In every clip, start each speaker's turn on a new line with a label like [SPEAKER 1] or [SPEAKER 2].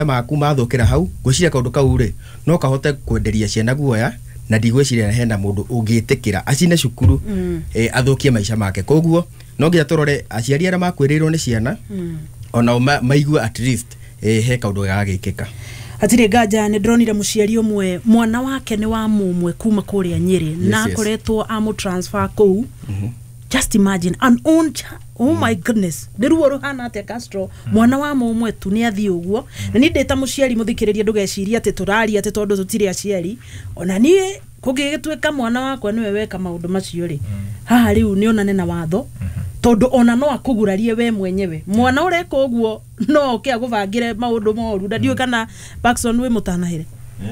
[SPEAKER 1] maku mathokera hau gwiciria kaundu kau ri no kahote kwenderia ciana guoya na ndigwiciria hena mundu ungitikira acine cukuru athokie maisha make koguo no nginya turore aciari ara makwirirwo ni ciana ona maigua at least he kaundu gagikika
[SPEAKER 2] atire gaja ne dronire muciari umwe mwana wake ni wa mumwe kuma kuria Nyeri na koretwo amu transfer kou just imagine an own oh my goodness ndiruo ruhana ate Castro mwana wa mumwe tu ni athi uguo na ni ndeta muciari muthikiriria ndugeciria ate turari ate tondu tutire aciari ona ni kugigitweka mwana wakwa niwe weka maundu macio ri haha riu ni onane na watho tondu ona no akugurarie we mwenyewe mwana ureka uguo no ke aguvangire maundu moru ndio kana Paxson we mutanahire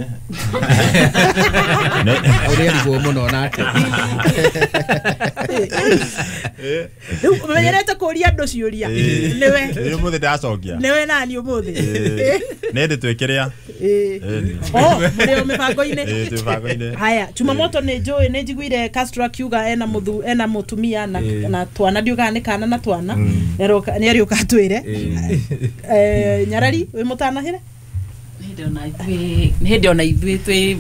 [SPEAKER 1] uri arigo muno nake
[SPEAKER 2] menyerete kuria ndo ciuria niwe
[SPEAKER 3] muthe ndacokia
[SPEAKER 2] niwe nani umuthe
[SPEAKER 3] nende twekerea
[SPEAKER 2] muri mibango-ini haya Chumamoto ni joy ni njiguire Castro akiuga ena mutumia na twana ndiuga ni kana na twana ni ari ukatwire Nyarari we mutanahire
[SPEAKER 4] Ndio na ithui twi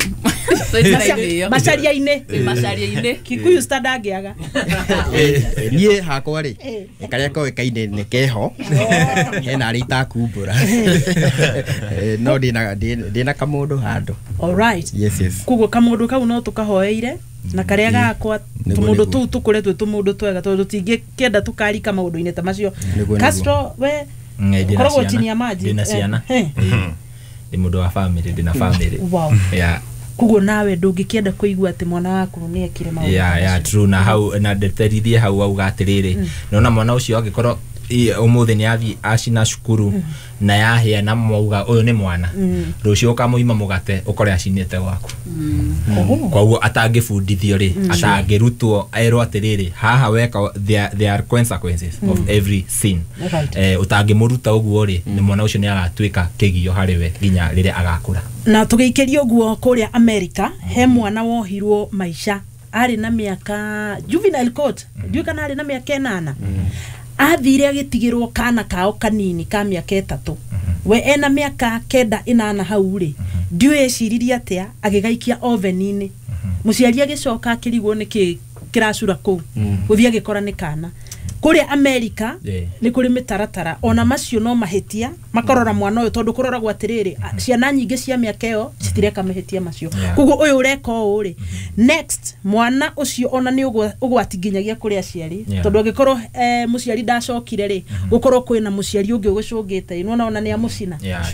[SPEAKER 2] macaria-ini Kikuyu standangiaga
[SPEAKER 1] nie hakwa ri karia ko kaine ne keho hena ari takumbura no dina kamundu handu
[SPEAKER 2] all right
[SPEAKER 1] yes
[SPEAKER 2] kugo kamundu kau no tukahoeire na karia gakwa tumundu tu tukuretwe tumundu twega tondu tingi kenda tukarika maundu-ini ta macio Castro we korogwo chini ya maji
[SPEAKER 5] dina ciana ni mundu wa family dina family
[SPEAKER 2] wow
[SPEAKER 5] yeah
[SPEAKER 2] kugo nawe ndungikienda kuigua ati mwana waku ni ekire maundu
[SPEAKER 5] yeah true na hau na deterithie hau au gatiriri nona mwana ucio agikorwo umuthi ni athi acina cukuru na yahia na mwauga uyu ni mwana rucio kamuima mugate ukore acinite waku kwaguo atangifundithio ri atangirutwo airwo atiriri haha weka there are consequences of every sin utangimuruta uguo ri ni mwana ucio ni agatwika kigio hariwe ginya rire agakura
[SPEAKER 2] na tugiikerio guo kuria America he mwana wohirwo maisha ari na miaka juvenile court kana ari na miaka 8 athire agitigirwo kana kao kanini ka miaka 3 we ena miaka 9 hau ri ndiweciriria atia agigaikia oven-ini muciari agicoka akirigwo niki kiracura ku guthia agikora ni kana kuria America ni kuri mitaratara ona macio no mahetia makorora mwana uyu tondu kurora gwatiriri ciana nyingi cia miaka iyo citireka mahetia macio kugo uyu ureka uri next mwana ucio ona ni ugwatinginyagia kuria ciari tondu agikorwo muciari ndacokire ri gukorwo kwina muciari ungi ugucungite inona ona ni amucina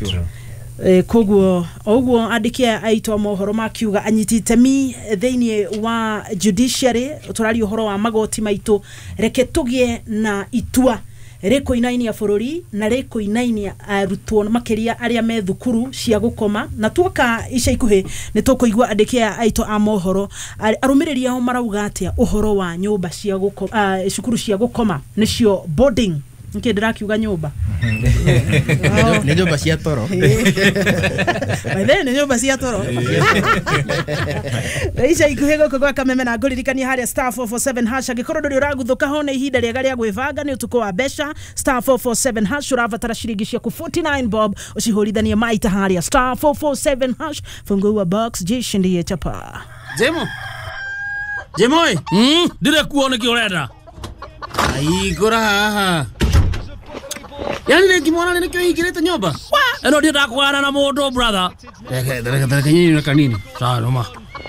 [SPEAKER 2] koguo oguo andikia aitwa mohoro makiuga anyitite mi theinie wa judiciary turari uhoro wa magoti maitu reke tugie na itua reko inainia bururi na reko inainia arutwo makiria aria me thukuru cia gukoma na tuoka ica ikuhi ni tukuigua andikia aitwa a mohoro arumiriria ho marauga atia uhoro wa nyumba cia gukoma cukuru cia gukoma nicio boarding nke ndirakiuga nyumba
[SPEAKER 1] ni nyumba cia toro
[SPEAKER 2] ni nyumba cia toro ica ikuhi goko kwa kameme na nguririkania haria star 447 hash agikorwo nduri uraguthuka hone ihinda riega ria gwivanga ni utuko wa besha star 447 hash uravatara ciringi ciaku 49 bob ucihurithania maita haria star 447 hash fungua box jishindie chapa
[SPEAKER 6] Jemo dire kuone ki urenda ai gora haha yani ne kimona ne kyo higirete nyumba eno ndio ndakwana na mundu brother ndeka nyinyi na kanini sawa ma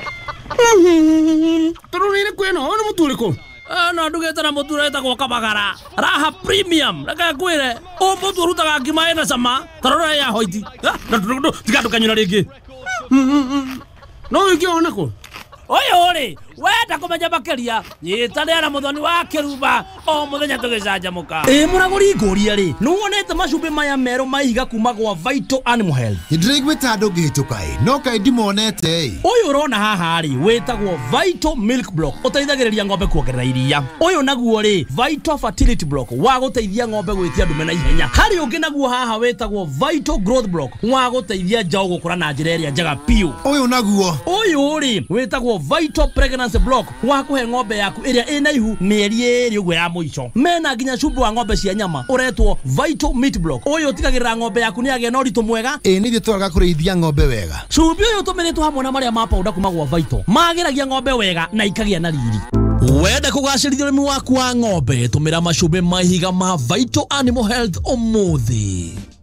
[SPEAKER 6] turunire kweno ono muturiko no ndugeta na mutureta kwa kabagara raha premium raka kwire o mutu rutaga ngima ena sama tarora ya hoiti tikandukanyira ringi no ikiona ko oyo ri wenda kumenya makeria nyitanira muthoni wa kiruba o muthenya tugicanjamuka
[SPEAKER 7] muraguri ngoria ri nuwonete macumbi maya mero maiga kuma gwa Vital Animal Health
[SPEAKER 8] ndirigwita andu ngihituka no kai ndimonete
[SPEAKER 7] uyu urona haha ri wetagwo Vital Milk Block uteithagiriria ng'ombe kuongerera iria uyu naguo ri Vital Fertility Block wa guteithia ng'ombe gwitia ndume na ihenya hari ungi naguo haha wetagwo Vital Growth Block wa guteithia njao gukura na njira iria njega piu
[SPEAKER 8] uyu naguo
[SPEAKER 7] uyu ri wetagwo Vital Pregnancy maintenance block wa kuhe ng'ombe yaku iria ina ihu mieri 2 uguo ya muico. Mena nginya cumbĩ wa ng'ombe cia nyama uretwo Vital Meat Block. Uyu utigagirira ng'ombe yaku ni agĩa na ũritũ mwega.
[SPEAKER 8] Nĩ tũraga kũrĩithia ng'ombe wega.
[SPEAKER 7] Cumbĩ ũyũ tũmĩrĩtwo hamwe na marĩa ma powder kuma gwa Vital magĩragia ng'ombe wega na ikagĩa na riri. Wenda kũgacĩrithia ũrĩmi waku wa ng'ombe, tũmĩra macumbĩ ma ihiga ma Vital Animal Health ũmũthĩ.